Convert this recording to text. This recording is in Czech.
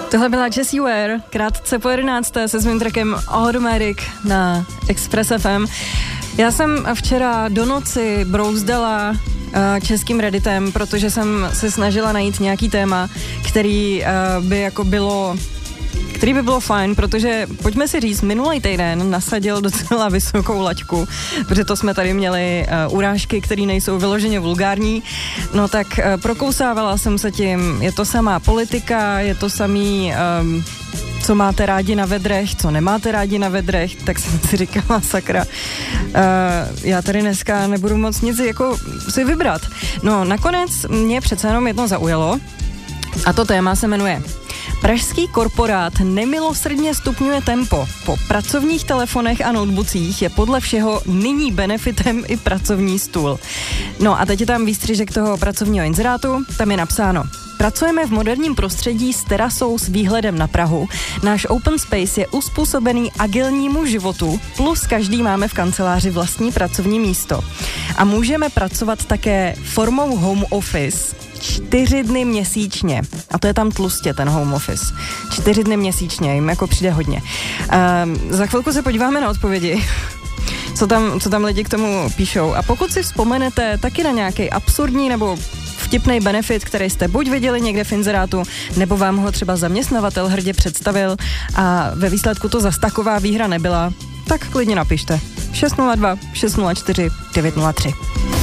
Tohle byla Jessie Ware, krátce po 11. se svým trackem Automatic na Express FM. Já jsem včera do noci brouzdala českým Redditem, protože jsem se snažila najít nějaký téma, který by bylo fajn, protože pojďme si říct, minulý týden nasadil docela vysokou laťku, protože to jsme tady měli urážky, které nejsou vyloženě vulgární, no tak prokousávala jsem se tím, je to samá politika, je to samý, co máte rádi na vedrech, co nemáte rádi na vedrech, tak jsem si říkala, sakra, já tady dneska nebudu moc nic jako si vybrat. No nakonec mě přece jenom jedno zaujalo a to téma se jmenuje Pražský korporát nemilosrdně stupňuje tempo. Po pracovních telefonech a notebookích je podle všeho nyní benefitem i pracovní stůl. No a teď je tam výstřižek toho pracovního inzerátu, tam je napsáno: pracujeme v moderním prostředí s terasou s výhledem na Prahu. Náš open space je uspůsobený agilnímu životu, plus každý máme v kanceláři vlastní pracovní místo. A můžeme pracovat také formou home office 4 dny měsíčně. A to je tam tlustě, ten home office. 4 dny měsíčně, jim jako přijde hodně. Za chvilku se podíváme na odpovědi, co tam lidi k tomu píšou. A pokud si vzpomenete taky na nějaký absurdní nebo vtipný benefit, který jste buď viděli někde v inzerátu, nebo vám ho třeba zaměstnavatel hrdě představil a ve výsledku to zas taková výhra nebyla, tak klidně napište. 602 604 903.